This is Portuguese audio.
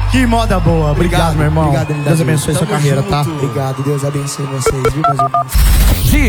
Que moda boa. Obrigado, meu irmão. Obrigado, Deus abençoe sua carreira, tá? Obrigado, Deus abençoe vocês, viu, meus irmãos?